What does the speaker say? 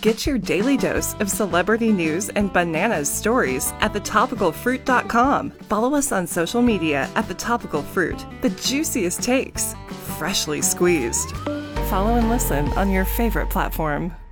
Get your daily dose of celebrity news and bananas stories at thetopicalfruit.com. Follow us on social media at The Topical Fruit. The juiciest takes, freshly squeezed. Follow and listen on your favorite platform.